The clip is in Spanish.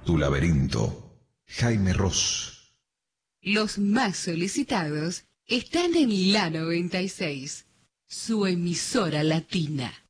Tu laberinto. Jaime Ross. Los más solicitados están en la 96, su emisora latina.